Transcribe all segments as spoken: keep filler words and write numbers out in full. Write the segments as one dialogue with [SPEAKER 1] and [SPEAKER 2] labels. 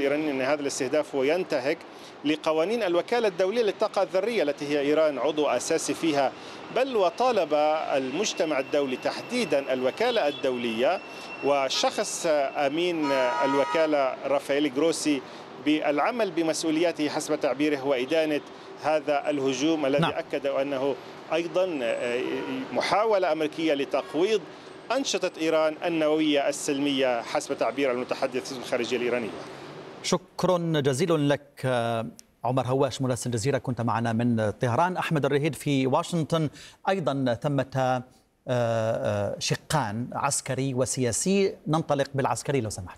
[SPEAKER 1] الإيرانيين أن هذا الاستهداف هو ينتهك لقوانين الوكالة الدولية للطاقة الذرية التي هي إيران عضو أساسي فيها، بل وطالب المجتمع الدولي تحديدا الوكالة الدولية وشخص أمين الوكالة رافائيل جروسي بالعمل بمسؤولياته حسب تعبيره وإدانة هذا الهجوم الذي نعم. أكد أنه أيضا محاولة أمريكية لتقويض أنشطة إيران النووية السلمية حسب تعبير المتحدث الخارجية الإيرانية.
[SPEAKER 2] شكرا جزيلا لك عمر هواش مراسل الجزيرة، كنت معنا من طهران. أحمد الرهيد في واشنطن، أيضا ثمة شقان عسكري وسياسي، ننطلق بالعسكري لو سمحت.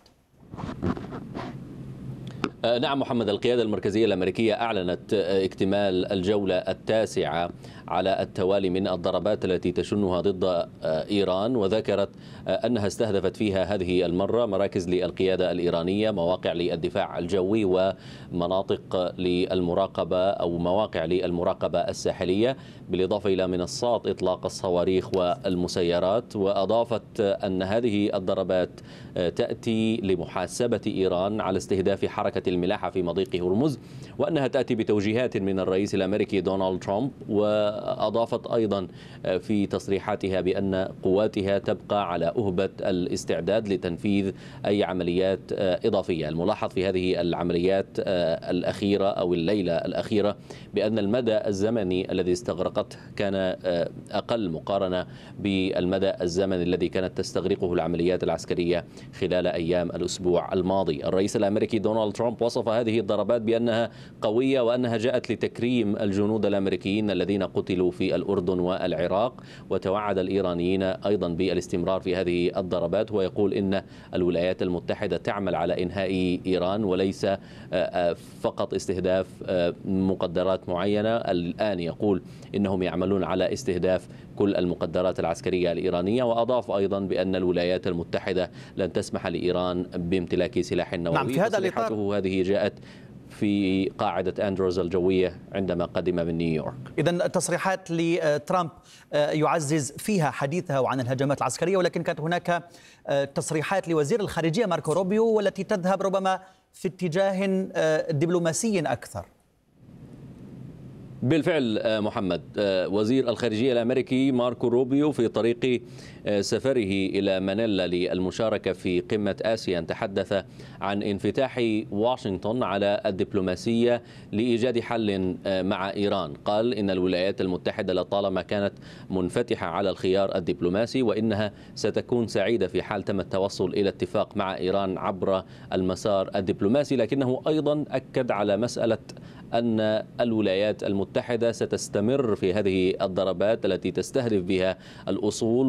[SPEAKER 3] نعم محمد، القيادة المركزية الأمريكية أعلنت اكتمال الجولة التاسعة على التوالي من الضربات التي تشنها ضد إيران، وذكرت أنها استهدفت فيها هذه المرة مراكز للقيادة الإيرانية، مواقع للدفاع الجوي، ومناطق للمراقبة أو مواقع للمراقبة الساحلية، بالإضافة إلى منصات إطلاق الصواريخ والمسيرات. وأضافت أن هذه الضربات تأتي لمحاسبة إيران على استهداف حركة الملاحة في مضيق هرمز، وأنها تأتي بتوجيهات من الرئيس الأمريكي دونالد ترامب. وأضافت أيضا في تصريحاتها بأن قواتها تبقى على أهبة الاستعداد لتنفيذ أي عمليات إضافية. الملاحظ في هذه العمليات الأخيرة أو الليلة الأخيرة بأن المدى الزمني الذي استغرقته كان أقل مقارنة بالمدى الزمني الذي كانت تستغرقه العمليات العسكرية خلال أيام الأسبوع الماضي. الرئيس الأمريكي دونالد ترامب وصف هذه الضربات بأنها قوية وأنها جاءت لتكريم الجنود الأمريكيين الذين قتلوا في الأردن والعراق، وتوعد الإيرانيين أيضا بالاستمرار في هذه الضربات، ويقول إن الولايات المتحدة تعمل على إنهاء إيران وليس فقط استهداف مقدرات معينة. الآن يقول إنهم يعملون على استهداف كل المقدرات العسكرية الإيرانية. وأضاف أيضا بأن الولايات المتحدة لن تسمح لإيران بامتلاك سلاح نووي.
[SPEAKER 2] نعم، في هذا
[SPEAKER 3] الإطار هذه جاءت في قاعدة أندروز الجوية عندما قدم من نيويورك.
[SPEAKER 2] إذن التصريحات لترامب يعزز فيها حديثه عن الهجمات العسكرية، ولكن كانت هناك تصريحات لوزير الخارجية ماركو روبيو والتي تذهب ربما في اتجاه دبلوماسي أكثر.
[SPEAKER 3] بالفعل محمد، وزير الخارجية الأمريكي ماركو روبيو في طريق سفره إلى مانيلا للمشاركة في قمة آسيان تحدث عن انفتاح واشنطن على الدبلوماسية لإيجاد حل مع إيران. قال إن الولايات المتحدة لطالما كانت منفتحة على الخيار الدبلوماسي، وإنها ستكون سعيدة في حال تم التوصل إلى اتفاق مع إيران عبر المسار الدبلوماسي. لكنه أيضا أكد على مسألة أن الولايات المتحدة ستستمر في هذه الضربات التي تستهدف بها الأصول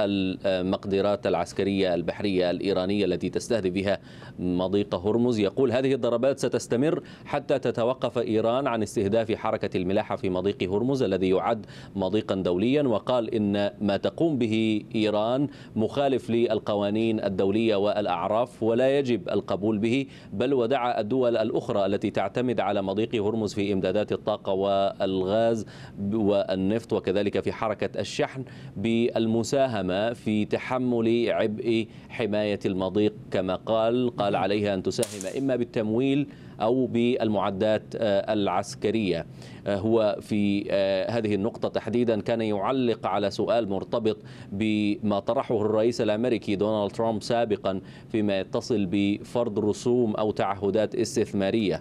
[SPEAKER 3] والمقدرات العسكرية البحرية الإيرانية التي تستهدف بها مضيق هرمز. يقول هذه الضربات ستستمر حتى تتوقف إيران عن استهداف حركة الملاحة في مضيق هرمز الذي يعد مضيقا دوليا. وقال إن ما تقوم به إيران مخالف للقوانين الدولية والأعراف ولا يجب القبول به، بل ودعا الدول الأخرى التي تعتمد على مضيق هرمز في إمدادات الطاقة والغاز والنفط وكذلك في حركة الشحن بالمساهمة في تحمل عبء حماية المضيق. كما قال قال عليها أن تساهم إما بالتمويل أو بالمعدات العسكرية. هو في هذه النقطة تحديدا كان يعلق على سؤال مرتبط بما طرحه الرئيس الأمريكي دونالد ترامب سابقا فيما يتصل بفرض رسوم أو تعهدات استثمارية.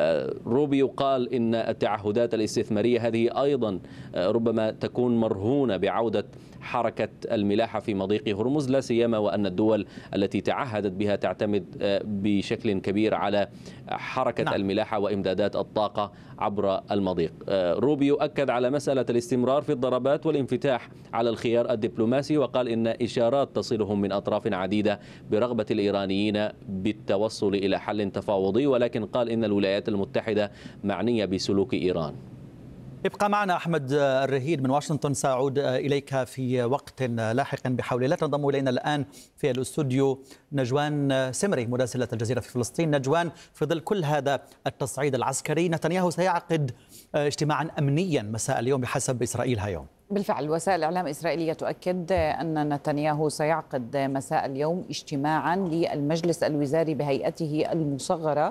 [SPEAKER 3] روبيو قال إن التعهدات الاستثمارية هذه أيضا ربما تكون مرهونة بعودة حركة الملاحة في مضيق هرمز، لا سيما وأن الدول التي تعهدت بها تعتمد بشكل كبير على حركة نعم. الملاحة وإمدادات الطاقة عبر المضيق. روبيو أكد على مسألة الاستمرار في الضربات والانفتاح على الخيار الدبلوماسي، وقال إن إشارات تصلهم من أطراف عديدة برغبة الإيرانيين بالتوصل إلى حل تفاوضي، ولكن قال إن الولايات المتحدة معنية بسلوك إيران.
[SPEAKER 2] ابقى معنا أحمد الرهيد من واشنطن، سأعود إليك في وقت لاحق بحول الله. تنضم إلينا الآن في الاستوديو نجوان سمري مراسلة الجزيرة في فلسطين. نجوان، في ظل كل هذا التصعيد العسكري نتنياهو سيعقد اجتماعا أمنيا مساء اليوم بحسب إسرائيل هيوم.
[SPEAKER 4] بالفعل وسائل الإعلام الإسرائيلية تؤكد أن نتنياهو سيعقد مساء اليوم اجتماعا للمجلس الوزاري بهيئته المصغرة